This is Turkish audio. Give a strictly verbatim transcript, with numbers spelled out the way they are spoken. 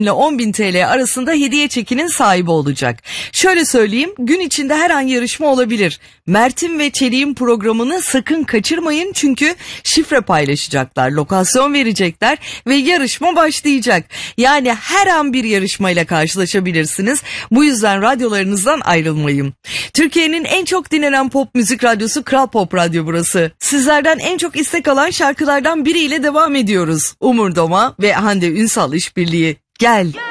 ile on bin T L arasında hediye çekinin sahibi olacak. Şöyle söyleyeyim, gün içinde her an yarışma olabilir. Mert'in ve Çelik'in programını sakın kaçırmayın çünkü şifre paylaşacaklar, lokasyon verecekler ve yarışma başlayacak. Yani her an bir yarışmayla karşılaşabilirsiniz. Bu yüzden radyolarınızdan ayrılmayın. Türkiye'nin en çok dinlenen pop müzik radyosu Kral Pop Radyo burası. Sizlerden en çok istek alan şarkılardan biriyle devam ediyoruz. Umur Doma ve Hande Ünsal işbirliği. Gel.